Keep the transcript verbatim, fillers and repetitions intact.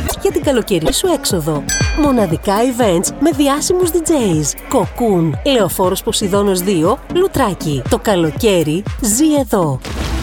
για την καλοκαιρινή σου έξοδο. Μοναδικά events με διάσημους ντι τζέις. Κοκκούν, Λεωφόρος Ποσειδώνος δύο, Λουτράκι. Το καλοκαίρι ζει εδώ.